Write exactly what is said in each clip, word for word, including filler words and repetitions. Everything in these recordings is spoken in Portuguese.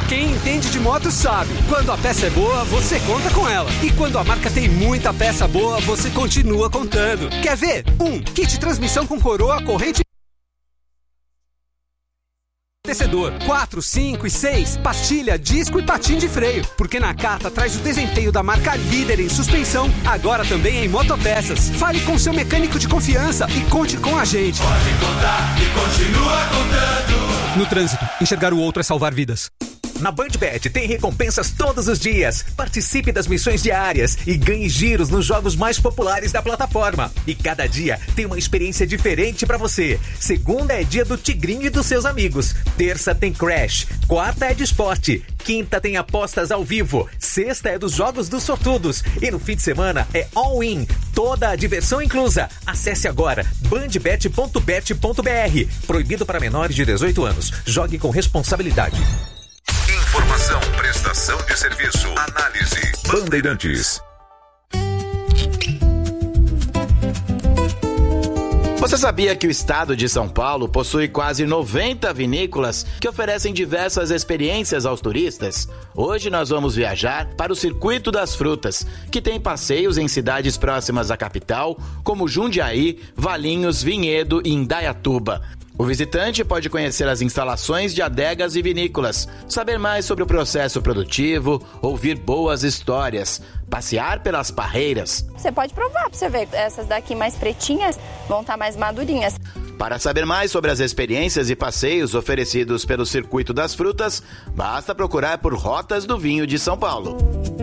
Quem entende de moto sabe. Quando a peça é boa, você conta com ela. E quando a marca tem muita peça boa, você continua contando. Quer ver? um. Kit transmissão com coroa, corrente amortecedor. quatro, cinco e seis, pastilha, disco e patim de freio. Porque Nakata traz o desempenho da marca líder em suspensão, agora também em motopeças. Fale com seu mecânico de confiança e conte com a gente. Pode contar e continua contando. No trânsito, enxergar o outro é salvar vidas. Na BandBet tem recompensas todos os dias. Participe das missões diárias e ganhe giros nos jogos mais populares da plataforma. E cada dia tem uma experiência diferente pra você. Segunda é dia do Tigrinho e dos seus amigos. Terça tem Crash. Quarta é de esporte. Quinta tem apostas ao vivo. Sexta é dos jogos dos sortudos. E no fim de semana é all-in. Toda a diversão inclusa. Acesse agora bandbet ponto bet ponto br. Proibido para menores de dezoito anos. Jogue com responsabilidade. Informação, prestação de serviço, análise. Bandeirantes. Você sabia que o estado de São Paulo possui quase noventa vinícolas que oferecem diversas experiências aos turistas? Hoje nós vamos viajar para o Circuito das Frutas, que tem passeios em cidades próximas à capital, como Jundiaí, Valinhos, Vinhedo e Indaiatuba. O visitante pode conhecer as instalações de adegas e vinícolas, saber mais sobre o processo produtivo, ouvir boas histórias, passear pelas parreiras. Você pode provar para você ver, essas daqui mais pretinhas vão estar mais madurinhas. Para saber mais sobre as experiências e passeios oferecidos pelo Circuito das Frutas, basta procurar por Rotas do Vinho de São Paulo.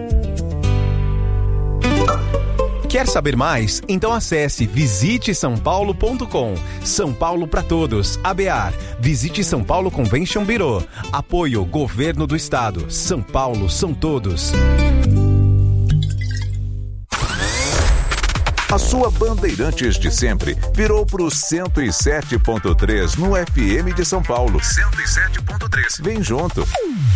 Quer saber mais? Então acesse visite são paulo ponto com. São Paulo para todos. A B A R. Visite São Paulo Convention Bureau. Apoio Governo do Estado. São Paulo são todos. A sua Bandeirantes de sempre virou pro cento e sete ponto três no F M de São Paulo. cento e sete ponto três. Vem junto.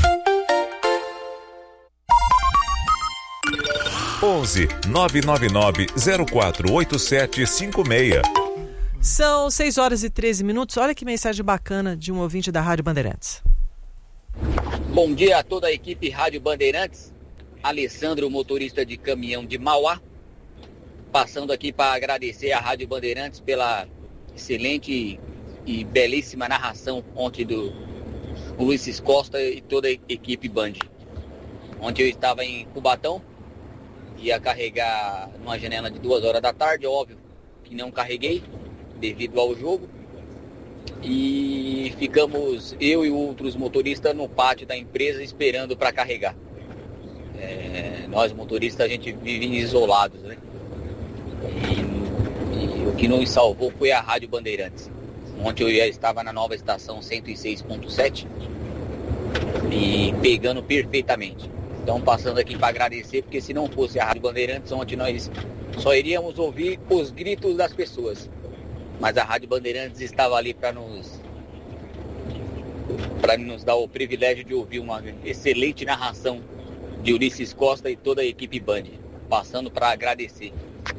onze nove nove nove zero quatro oito sete cinco seis. São seis horas e treze minutos. Olha que mensagem bacana de um ouvinte da Rádio Bandeirantes. Bom dia a toda a equipe Rádio Bandeirantes. Alessandro, motorista de caminhão de Mauá. Passando aqui para agradecer a Rádio Bandeirantes pela excelente e belíssima narração ontem do Ulisses Costa e toda a equipe Band. Ontem eu estava em Cubatão. Ia carregar numa janela de duas horas da tarde, óbvio que não carreguei devido ao jogo. E ficamos, eu e outros motoristas, no pátio da empresa esperando para carregar. É, nós motoristas, a gente vive isolados, né? E, e o que nos salvou foi a Rádio Bandeirantes. Ontem eu já estava na nova estação cento e seis ponto sete e pegando perfeitamente. Então, passando aqui para agradecer, porque se não fosse a Rádio Bandeirantes, ontem nós só iríamos ouvir os gritos das pessoas. Mas a Rádio Bandeirantes estava ali para nos, para nos dar o privilégio de ouvir uma excelente narração de Ulisses Costa e toda a equipe Band. Passando para agradecer.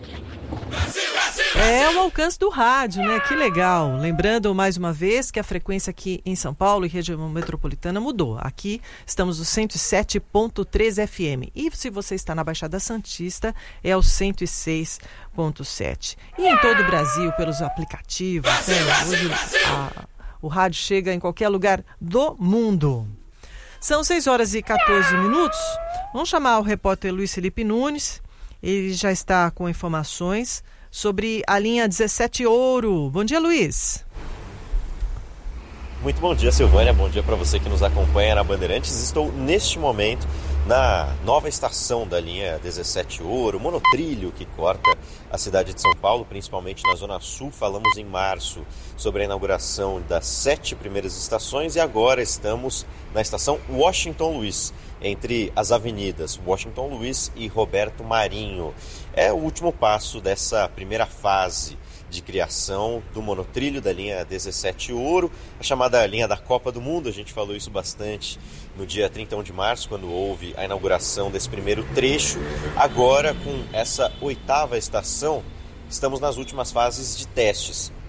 É o alcance do rádio, né? Que legal. Lembrando mais uma vez que a frequência aqui em São Paulo e região metropolitana mudou. Aqui estamos no cento e sete ponto três F M. E se você está na Baixada Santista, é o cento e seis ponto sete. E em todo o Brasil, pelos aplicativos, né? Hoje a, o rádio chega em qualquer lugar do mundo. São seis horas e quatorze minutos. Vamos chamar o repórter Luiz Felipe Nunes. Ele já está com informações sobre a linha dezessete Ouro. Bom dia, Luiz. Muito bom dia, Silvânia. Bom dia para você que nos acompanha na Bandeirantes. Estou neste momento na nova estação da linha dezessete Ouro, monotrilho que corta a cidade de São Paulo, principalmente na Zona Sul. Falamos em março sobre a inauguração das sete primeiras estações e agora estamos na estação Washington Luiz, entre as avenidas Washington Luiz e Roberto Marinho. É o último passo dessa primeira fase de criação do monotrilho da linha dezessete Ouro, a chamada linha da Copa do Mundo. A gente falou isso bastante no dia trinta e um de março, quando houve a inauguração desse primeiro trecho. Agora, com essa oitava estação, estamos nas últimas fases de testes.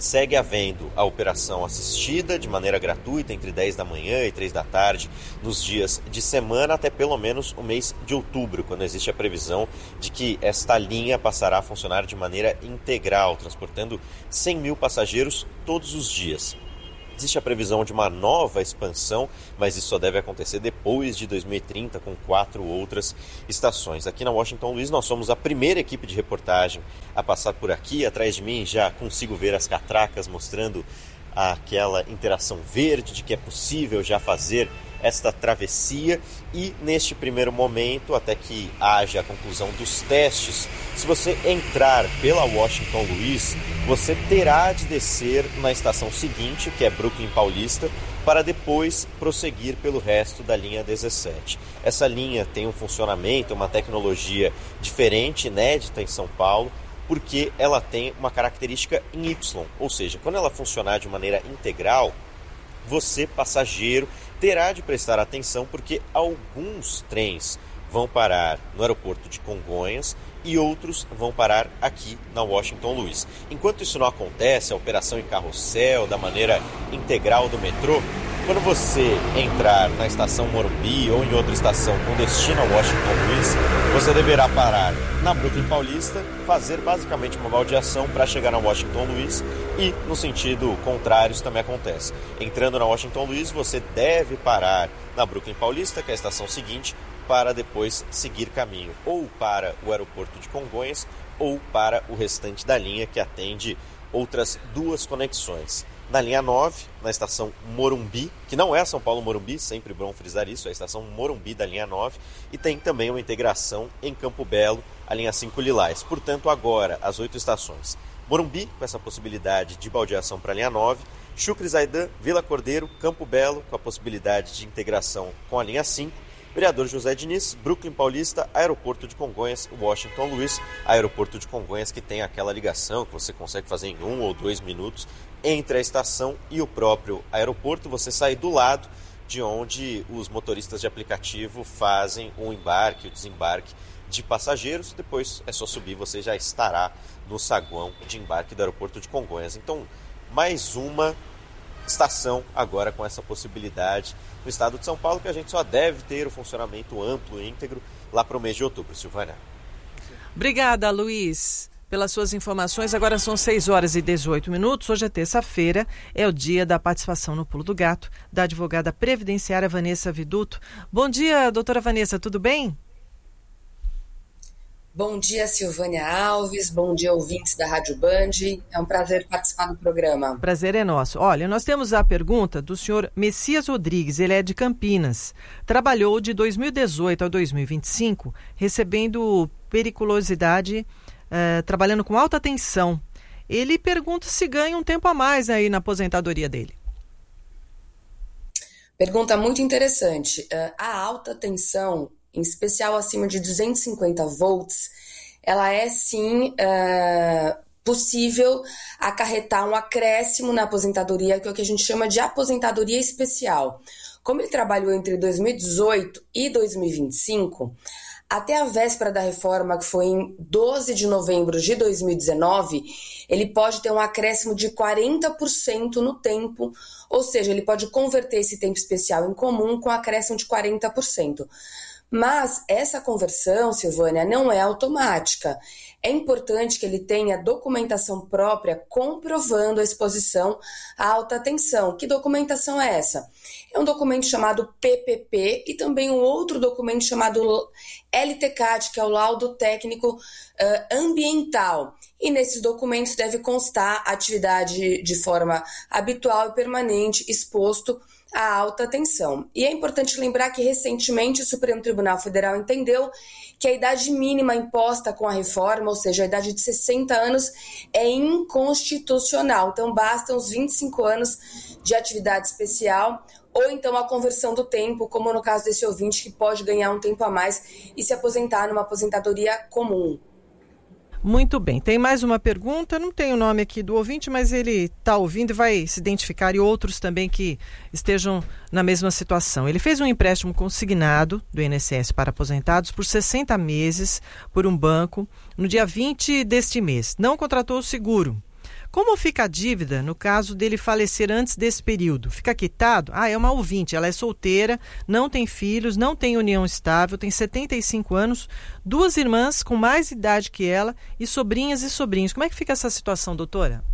segue havendo a operação assistida de maneira gratuita entre dez da manhã e três da tarde nos dias de semana até pelo menos o mês de outubro, quando existe a previsão de que esta linha passará a funcionar de maneira integral, transportando cem mil passageiros todos os dias. Existe a previsão de uma nova expansão, mas isso só deve acontecer depois de dois mil e trinta, com quatro outras estações. Aqui na Washington Luiz, nós somos a primeira equipe de reportagem a passar por aqui. Atrás de mim já consigo ver as catracas mostrando aquela interação verde de que é possível já fazer esta travessia e neste primeiro momento, até que haja a conclusão dos testes, se você entrar pela Washington Luiz, você terá de descer na estação seguinte, que é Brooklyn Paulista, para depois prosseguir pelo resto da linha dezessete. Essa linha tem um funcionamento, uma tecnologia diferente, inédita em São Paulo, porque ela tem uma característica em Y, ou seja, quando ela funcionar de maneira integral, você, passageiro, terá de prestar atenção porque alguns trens vão parar no aeroporto de Congonhas e outros vão parar aqui na Washington Luiz. Enquanto isso não acontece, a operação em carrossel, da maneira integral do metrô, quando você entrar na estação Morumbi ou em outra estação com destino a Washington Luiz, você deverá parar na Brooklyn Paulista, fazer basicamente uma baldeação para chegar na Washington Luiz e no sentido contrário isso também acontece. Entrando na Washington Luiz, você deve parar na Brooklyn Paulista, que é a estação seguinte, para depois seguir caminho ou para o aeroporto de Congonhas ou para o restante da linha que atende outras duas conexões. Na linha nove, na estação Morumbi, que não é São Paulo Morumbi, sempre bom frisar isso, é a estação Morumbi da linha nove, e tem também uma integração em Campo Belo, a linha cinco Lilás. Portanto, agora, as oito estações. Morumbi, com essa possibilidade de baldeação para a linha nove, Chucre Zaidan, Vila Cordeiro, Campo Belo, com a possibilidade de integração com a linha cinco, Vereador José Diniz, Brooklyn Paulista, Aeroporto de Congonhas, Washington Luiz, Aeroporto de Congonhas que tem aquela ligação que você consegue fazer em um ou dois minutos entre a estação e o próprio aeroporto. Você sai do lado de onde os motoristas de aplicativo fazem o embarque, o desembarque de passageiros. Depois é só subir, você já estará no saguão de embarque do Aeroporto de Congonhas. Então, mais uma estação agora com essa possibilidade no estado de São Paulo, que a gente só deve ter o funcionamento amplo e íntegro lá para o mês de outubro. Silvânia. Obrigada, Luiz, pelas suas informações. Agora são seis horas e dezoito minutos. Hoje é terça-feira, é o dia da participação no Pulo do Gato da advogada previdenciária Vanessa Viduto. Bom dia, doutora Vanessa, tudo bem? Bom dia, Silvânia Alves, bom dia, ouvintes da Rádio Band. É um prazer participar do programa. Prazer é nosso. Olha, nós temos a pergunta do senhor Messias Rodrigues, ele é de Campinas. Trabalhou de dois mil e dezoito a dois mil e vinte e cinco, recebendo periculosidade, uh, trabalhando com alta tensão. Ele pergunta se ganha um tempo a mais aí na aposentadoria dele. Pergunta muito interessante. Uh, a alta tensão, em especial acima de duzentos e cinquenta volts, ela é sim uh, possível acarretar um acréscimo na aposentadoria, que é o que a gente chama de aposentadoria especial. Como ele trabalhou entre dois mil e dezoito e dois mil e vinte e cinco, até a véspera da reforma, que foi em doze de novembro de dois mil e dezenove, ele pode ter um acréscimo de quarenta por cento no tempo, ou seja, ele pode converter esse tempo especial em comum com um acréscimo de quarenta por cento. Mas essa conversão, Silvânia, não é automática. É importante que ele tenha documentação própria comprovando a exposição à alta tensão. Que documentação é essa? É um documento chamado P P P e também um outro documento chamado L T C A T, que é o Laudo Técnico uh, Ambiental. E nesses documentos deve constar a atividade de forma habitual e permanente exposto a alta tensão. E é importante lembrar que recentemente o Supremo Tribunal Federal entendeu que a idade mínima imposta com a reforma, ou seja, a idade de sessenta anos, é inconstitucional. Então bastam os vinte e cinco anos de atividade especial ou então a conversão do tempo, como no caso desse ouvinte que pode ganhar um tempo a mais e se aposentar numa aposentadoria comum. Muito bem, tem mais uma pergunta, não tem o nome aqui do ouvinte, mas ele está ouvindo e vai se identificar, e outros também que estejam na mesma situação. Ele fez um empréstimo consignado do I N S S para aposentados por sessenta meses por um banco no dia vinte deste mês. Não contratou o seguro. Como fica a dívida no caso dele falecer antes desse período? Fica quitado? Ah, é uma ouvinte, ela é solteira, não tem filhos, não tem união estável, tem setenta e cinco anos, duas irmãs com mais idade que ela e sobrinhas e sobrinhos. Como é que fica essa situação, doutora?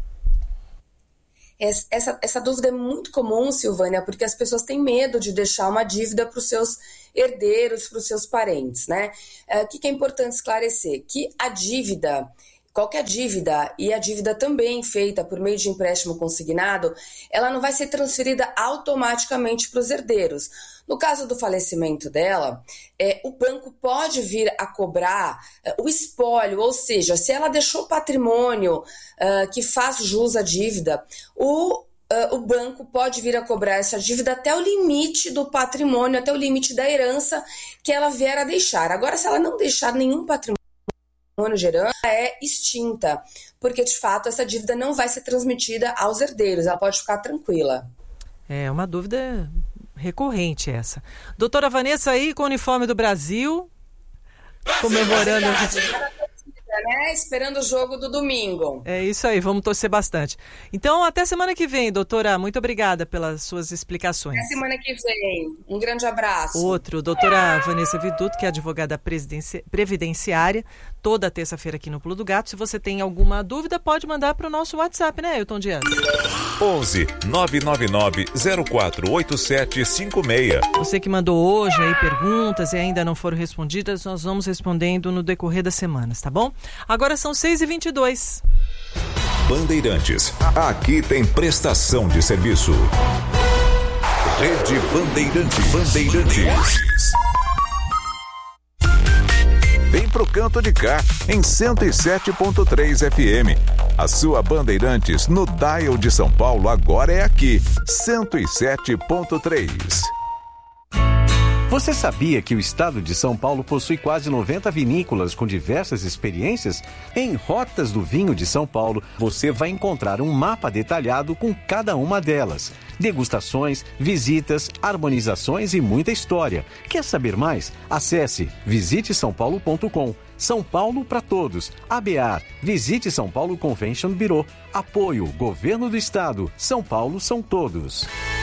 Essa, essa dúvida é muito comum, Silvânia, porque as pessoas têm medo de deixar uma dívida para os seus herdeiros, para os seus parentes, né? O que, que é importante esclarecer? Que a dívida, qualquer dívida, e a dívida também feita por meio de empréstimo consignado, ela não vai ser transferida automaticamente para os herdeiros. No caso do falecimento dela, é, o banco pode vir a cobrar é, o espólio, ou seja, se ela deixou patrimônio é, que faz jus à dívida, o, é, o banco pode vir a cobrar essa dívida até o limite do patrimônio, até o limite da herança que ela vier a deixar. Agora, se ela não deixar nenhum patrimônio gerando, é extinta, porque de fato essa dívida não vai ser transmitida aos herdeiros, ela pode ficar tranquila. É uma dúvida recorrente essa. Doutora Vanessa aí com o uniforme do Brasil, comemorando... Né? Esperando o jogo do domingo. É isso aí, vamos torcer bastante. Então, até semana que vem, doutora. Muito obrigada pelas suas explicações. Até semana que vem. Um grande abraço. Outro, doutora Vanessa Viduto, que é advogada previdenciária, toda terça-feira aqui no Pulo do Gato. Se você tem alguma dúvida, pode mandar para o nosso WhatsApp, né, Ailton Dias? onze nove nove nove zero quatro oito sete cinco seis. Você que mandou hoje aí perguntas e ainda não foram respondidas, nós vamos respondendo no decorrer das semanas, tá bom? Agora são seis e vinte e dois. Bandeirantes. Aqui tem prestação de serviço. Rede Bandeirantes. Bandeirantes. Vem pro canto de cá, em cento e sete ponto três F M. A sua Bandeirantes no dial de São Paulo agora é aqui, cento e sete ponto três. Você sabia que o estado de São Paulo possui quase noventa vinícolas com diversas experiências? Em Rotas do Vinho de São Paulo, você vai encontrar um mapa detalhado com cada uma delas. Degustações, visitas, harmonizações e muita história. Quer saber mais? Acesse visite são paulo ponto com. São Paulo para todos. A B A R. Visite São Paulo Convention Bureau. Apoio Governo do Estado. São Paulo são todos.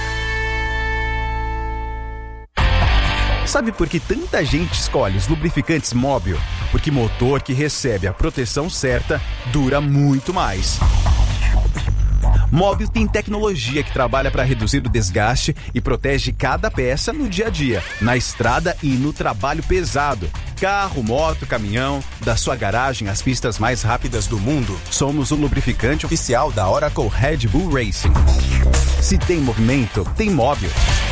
Sabe por que tanta gente escolhe os lubrificantes Móbil? Porque motor que recebe a proteção certa dura muito mais. Móbil tem tecnologia que trabalha para reduzir o desgaste e protege cada peça no dia a dia, na estrada e no trabalho pesado. Carro, moto, caminhão, da sua garagem às pistas mais rápidas do mundo. Somos o lubrificante oficial da Oracle Red Bull Racing. Se tem movimento, tem Móbil.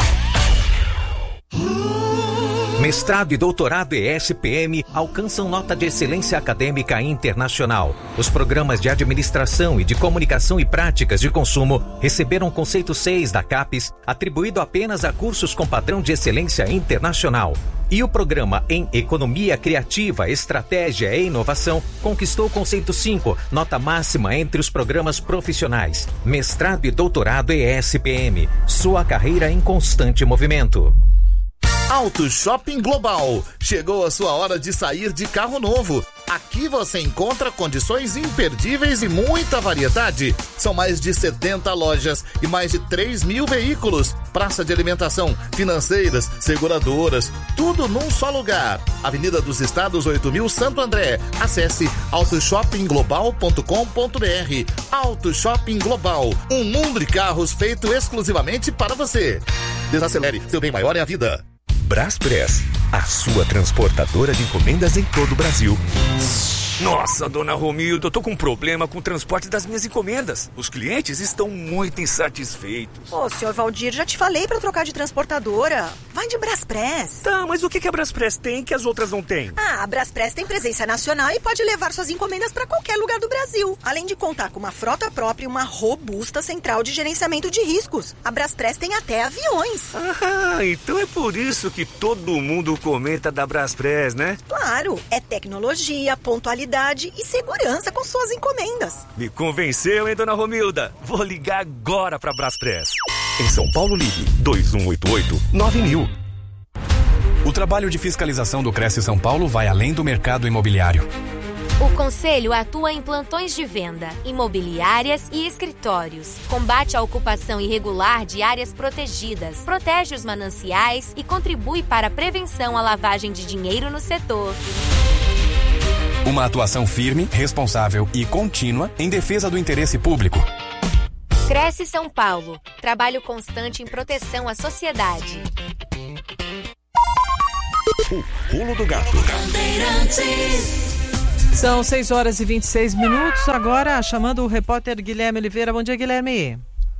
Mestrado e doutorado E S P M alcançam nota de excelência acadêmica internacional. Os programas de administração e de comunicação e práticas de consumo receberam conceito seis da CAPES, atribuído apenas a cursos com padrão de excelência internacional. E o programa em Economia Criativa, Estratégia e Inovação conquistou conceito cinco, nota máxima entre os programas profissionais. Mestrado e doutorado E S P M. Sua carreira em constante movimento. Auto Shopping Global. Chegou a sua hora de sair de carro novo. Aqui você encontra condições imperdíveis e muita variedade. São mais de setenta lojas e mais de três mil veículos. Praça de alimentação, financeiras, seguradoras, tudo num só lugar. Avenida dos Estados oito mil, Santo André. Acesse auto shopping global ponto com ponto b r. Auto Shopping Global. Um mundo de carros feito exclusivamente para você. Desacelere, seu bem maior é a vida. Braspress, a sua transportadora de encomendas em todo o Brasil. Nossa, dona Romilda, eu tô com um problema com o transporte das minhas encomendas. Os clientes estão muito insatisfeitos. Ô, senhor Valdir, já te falei pra trocar de transportadora. Vai de Braspress. Tá, mas o que, que a Braspress tem que as outras não têm? Ah, a Braspress tem presença nacional e pode levar suas encomendas pra qualquer lugar do Brasil. Além de contar com uma frota própria e uma robusta central de gerenciamento de riscos. A Braspress tem até aviões. Ah, então é por isso que todo mundo comenta da Braspress, né? Claro, é tecnologia, pontualidade e segurança com suas encomendas. Me convenceu, hein, dona Romilda? Vou ligar agora pra Braspress. Em São Paulo, ligue dois um oito oito nove mil. O trabalho de fiscalização do Cresce São Paulo vai além do mercado imobiliário. O Conselho atua em plantões de venda, imobiliárias e escritórios. Combate a ocupação irregular de áreas protegidas, protege os mananciais e contribui para a prevenção à lavagem de dinheiro no setor. Uma atuação firme, responsável e contínua em defesa do interesse público. Cresce São Paulo. Trabalho constante em proteção à sociedade. O Pulo do Gato. São seis horas e vinte e seis minutos. Agora, chamando o repórter Guilherme Oliveira. Bom dia, Guilherme.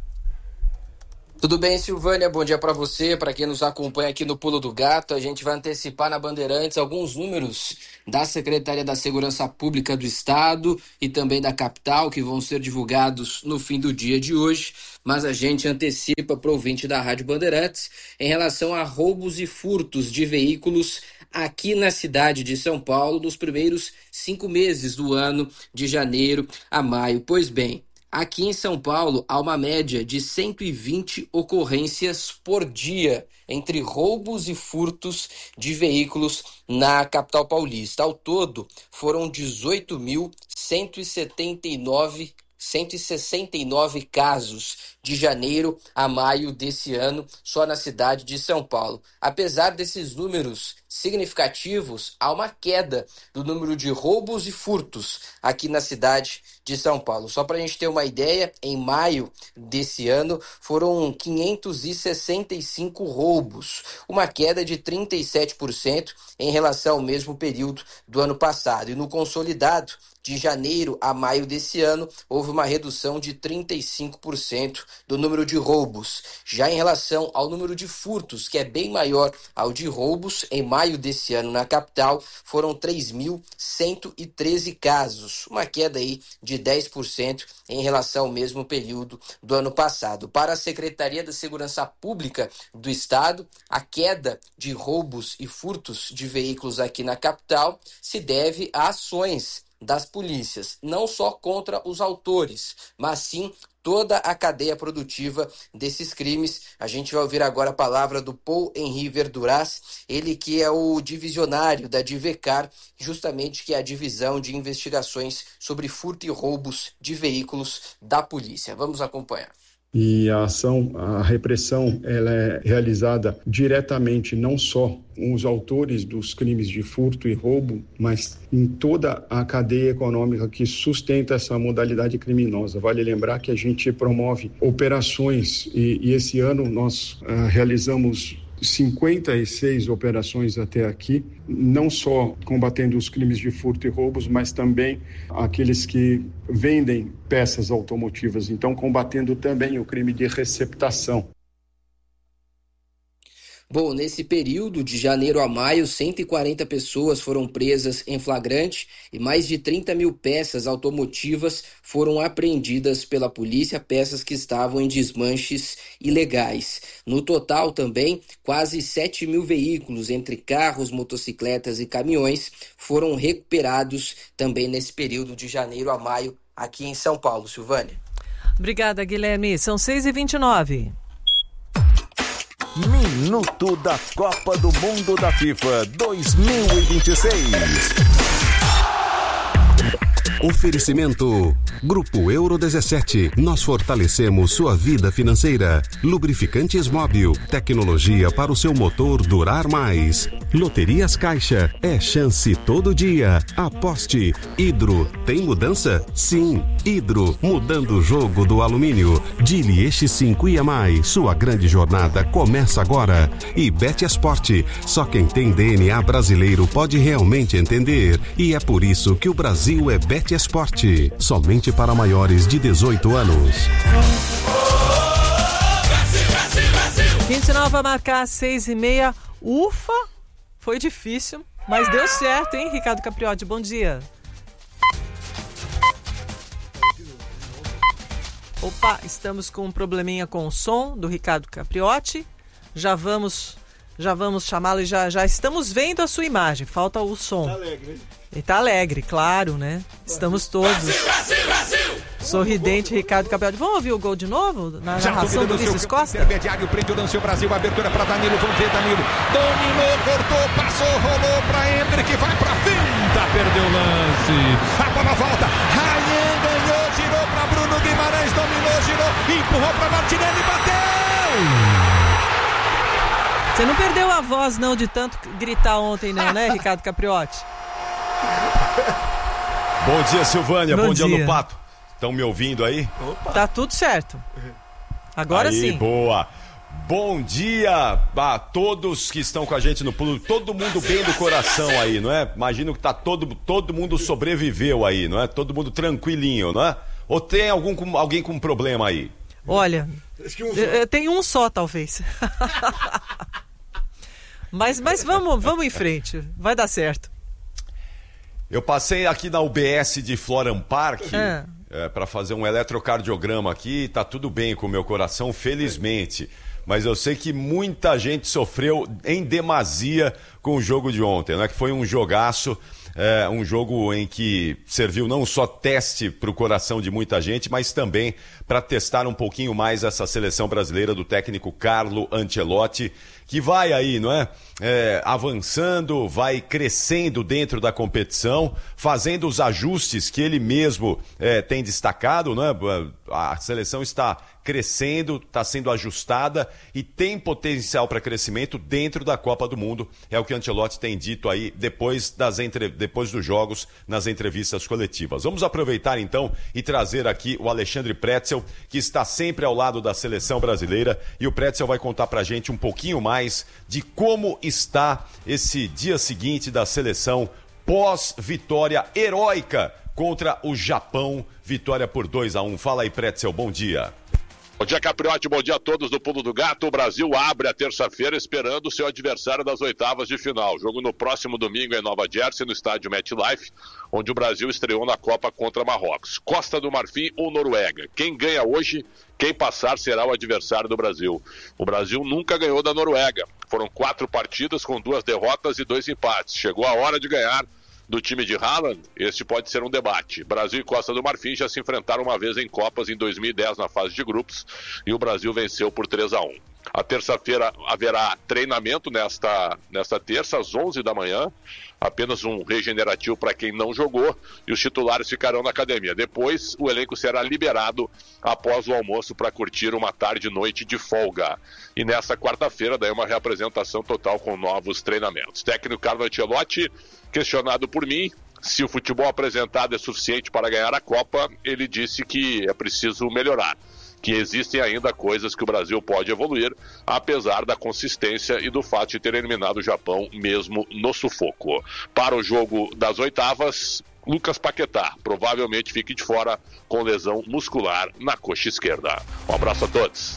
Tudo bem, Silvânia? Bom dia para você, para quem nos acompanha aqui no Pulo do Gato. A gente vai antecipar na Bandeirantes alguns números da Secretaria da Segurança Pública do Estado e também da capital, que vão ser divulgados no fim do dia de hoje. Mas a gente antecipa para o ouvinte da Rádio Bandeirantes em relação a roubos e furtos de veículos aqui na cidade de São Paulo nos primeiros cinco meses do ano, de janeiro a maio. Pois bem, aqui em São Paulo, há uma média de cento e vinte ocorrências por dia entre roubos e furtos de veículos na capital paulista. Ao todo, foram dezoito mil cento e setenta e nove cento e sessenta e nove casos de janeiro a maio desse ano, só na cidade de São Paulo. Apesar desses números significativos, há uma queda do número de roubos e furtos aqui na cidade de São Paulo. Só para a gente ter uma ideia, em maio desse ano foram quinhentos e sessenta e cinco roubos, uma queda de trinta e sete por cento em relação ao mesmo período do ano passado. E no consolidado, de janeiro a maio desse ano, houve uma redução de trinta e cinco por cento do número de roubos. Já em relação ao número de furtos, que é bem maior ao de roubos, em maio desse ano na capital, foram três mil cento e treze casos, uma queda aí de dez por cento em relação ao mesmo período do ano passado. Para a Secretaria da Segurança Pública do Estado, a queda de roubos e furtos de veículos aqui na capital se deve a ações das polícias, não só contra os autores, mas sim toda a cadeia produtiva desses crimes. A gente vai ouvir agora a palavra do Paul Henri Verduras, ele que é o divisionário da Divecar, justamente que é a divisão de investigações sobre furto e roubos de veículos da polícia. Vamos acompanhar. E a ação, a repressão, ela é realizada diretamente não só com os autores dos crimes de furto e roubo, mas em toda a cadeia econômica que sustenta essa modalidade criminosa. Vale lembrar que a gente promove operações e, e esse ano nós uh, realizamos cinquenta e seis operações até aqui, não só combatendo os crimes de furto e roubos, mas também aqueles que vendem peças automotivas, então combatendo também o crime de receptação. Bom, nesse período de janeiro a maio, cento e quarenta pessoas foram presas em flagrante e mais de trinta mil peças automotivas foram apreendidas pela polícia, peças que estavam em desmanches ilegais. No total também, quase sete mil veículos, entre carros, motocicletas e caminhões, foram recuperados também nesse período de janeiro a maio aqui em São Paulo. Silvânia. Obrigada, Guilherme. São seis e vinte e nove. Minuto da Copa do Mundo da FIFA dois mil e vinte e seis. Oferecimento Grupo Euro dezessete. Nós fortalecemos sua vida financeira. Lubrificantes Móbil. Tecnologia para o seu motor durar mais. Loterias Caixa. É chance todo dia. Aposte. Hidro. Tem mudança? Sim. Hidro. Mudando o jogo do alumínio. Dili X cinco e mais. Sua grande jornada começa agora. E Betesport. Só quem tem D N A brasileiro pode realmente entender. E é por isso que o Brasil é Betesport. Somente para maiores de dezoito anos. vinte e nove vai marcar seis e meia. Ufa! Foi difícil, mas deu certo, hein, Ricardo Capriotti? Bom dia. Opa, estamos com um probleminha com o som do Ricardo Capriotti. Já vamos Já vamos chamá-lo e já, já estamos vendo a sua imagem. Falta o som. Tá alegre, hein? Ele tá alegre, claro, né? Estamos todos. Brasil, Brasil, Brasil! Sorridente, Ricardo Capriotti. Vamos ouvir o gol de novo? Na narração do Vinícius Costa? Intermediário, prende o lance, o Brasil, abertura para Danilo, vamos ver Danilo. Dominou, cortou, passou, rolou para Hendrick, vai para finta, perdeu o lance. A bola volta, Rayan ganhou, girou para Bruno Guimarães, dominou, girou, empurrou para Martinelli, bateu! Você não perdeu a voz, não, de tanto gritar ontem, não, né, Ricardo Capriotti? Bom dia, Silvânia. Bom, Bom dia, dia, Lupato. Estão me ouvindo aí? Opa. Tá tudo certo. Agora aí, sim. Boa. Bom dia a todos que estão com a gente no pulo. Todo mundo bem do coração aí, não é? Imagino que tá todo, todo mundo sobreviveu aí, não é? Todo mundo tranquilinho, não é? Ou tem algum, com, alguém com problema aí? Olha, um tem um só, talvez. mas mas vamos, vamos em frente. Vai dar certo. Eu passei aqui na U B S de Florham Park é. É, para fazer um eletrocardiograma aqui. Tá tudo bem com o meu coração, felizmente. Mas eu sei que muita gente sofreu em demasia com o jogo de ontem, né? Que foi um jogaço, é, um jogo em que serviu não só teste para o coração de muita gente, mas também para testar um pouquinho mais essa seleção brasileira do técnico Carlo Ancelotti, que vai aí, não é? É, avançando, vai crescendo dentro da competição, fazendo os ajustes que ele mesmo é, tem destacado, né? A seleção está crescendo, está sendo ajustada e tem potencial para crescimento dentro da Copa do Mundo. É o que Ancelotti tem dito aí depois, das entre... depois dos jogos, nas entrevistas coletivas. Vamos aproveitar então e trazer aqui o Alexandre Pretzel, que está sempre ao lado da seleção brasileira, e o Pretzel vai contar pra gente um pouquinho mais de como está esse dia seguinte da seleção pós-vitória heróica contra o Japão, vitória por dois a um. Fala aí, Pretzel, bom dia. Bom dia, Capriotti, bom dia a todos do Pulo do Gato. O Brasil abre a terça-feira esperando o seu adversário das oitavas de final. Jogo no próximo domingo em Nova Jersey, no estádio MetLife, onde o Brasil estreou na Copa contra Marrocos. Costa do Marfim ou Noruega? Quem ganha hoje, quem passar será o adversário do Brasil. O Brasil nunca ganhou da Noruega. Foram quatro partidas com duas derrotas e dois empates. Chegou a hora de ganhar do time de Haaland. Este pode ser um debate. Brasil e Costa do Marfim já se enfrentaram uma vez em Copas em dois mil e dez na fase de grupos e o Brasil venceu por três a um. A terça-feira haverá treinamento nesta, nesta terça, às onze da manhã. Apenas um regenerativo para quem não jogou e os titulares ficarão na academia. Depois, o elenco será liberado após o almoço para curtir uma tarde e noite de folga. E nesta quarta-feira, daí uma reapresentação total com novos treinamentos. Técnico Carlo Ancelotti, questionado por mim se o futebol apresentado é suficiente para ganhar a Copa, ele disse que é preciso melhorar, que existem ainda coisas que o Brasil pode evoluir, apesar da consistência e do fato de ter eliminado o Japão mesmo no sufoco. Para o jogo das oitavas, Lucas Paquetá provavelmente fique de fora com lesão muscular na coxa esquerda. Um abraço a todos.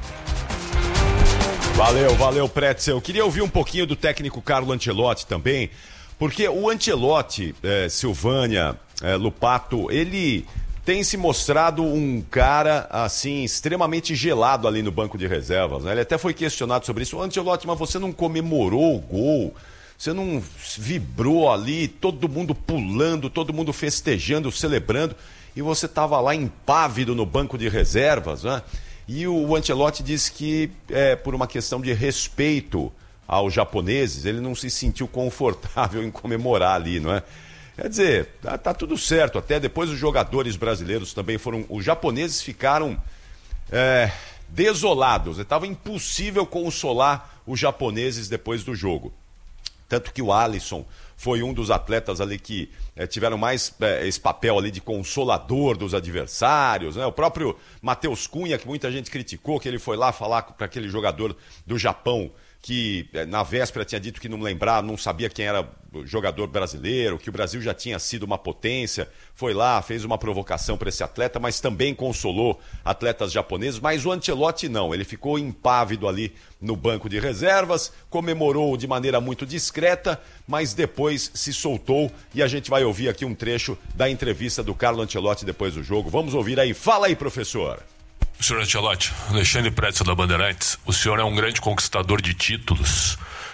Valeu, valeu, Pretzel. Eu queria ouvir um pouquinho do técnico Carlo Ancelotti também, porque o Ancelotti, é, Silvânia, é, Lupato, ele tem se mostrado um cara, assim, extremamente gelado ali no banco de reservas, né? Ele até foi questionado sobre isso. Ancelotti, mas você não comemorou o gol? Você não vibrou ali, todo mundo pulando, todo mundo festejando, celebrando, e você estava lá impávido no banco de reservas, né? E o Ancelotti disse que, é, por uma questão de respeito aos japoneses, ele não se sentiu confortável em comemorar ali, não é? Quer dizer, tá, tá tudo certo. Até depois os jogadores brasileiros também foram... Os japoneses ficaram é, desolados. Estava impossível consolar os japoneses depois do jogo. Tanto que o Alisson foi um dos atletas ali que é, tiveram mais é, esse papel ali de consolador dos adversários, né? O próprio Matheus Cunha, que muita gente criticou, que ele foi lá falar para aquele jogador do Japão que na véspera tinha dito que não lembrava, não sabia quem era o jogador brasileiro, que o Brasil já tinha sido uma potência, foi lá, fez uma provocação para esse atleta, mas também consolou atletas japoneses, mas o Ancelotti não, ele ficou impávido ali no banco de reservas, comemorou de maneira muito discreta, mas depois se soltou e a gente vai ouvir aqui um trecho da entrevista do Carlo Ancelotti depois do jogo. Vamos ouvir aí, fala aí, professor. senhor Ancelotti, Alexandre Pretzel da Bandeirantes, o senhor é um grande conquistador de títulos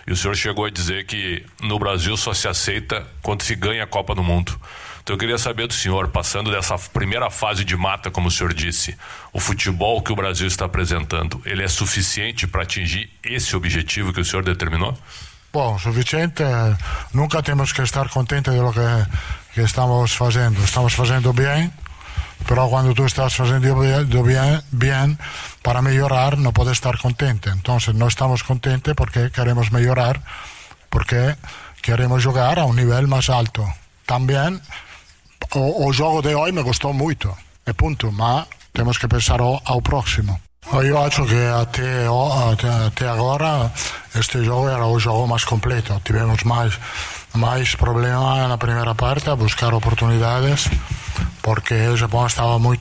E o senhor chegou a dizer que no Brasil só se aceita quando se ganha a Copa do Mundo. Então eu queria saber do senhor, passando dessa primeira fase de mata, como o senhor disse, o futebol que o Brasil está apresentando, ele é suficiente para atingir esse objetivo que o senhor determinou? Bom, suficiente, nunca temos que estar contentes de lo que, que estamos fazendo. Estamos fazendo bem, pero quando tu estás fazendo bem, bem, para melhorar não podes estar contente. Então não estamos contentes porque queremos melhorar, porque queremos jogar a um nível mais alto. Também o, o jogo de hoje me gostou muito, é ponto, mas temos que pensar ao, ao próximo. Eu acho que até, até, até agora este jogo era o jogo mais completo. Tivemos mais, mais problemas na primeira parte a buscar oportunidades, porque o Japão estava muito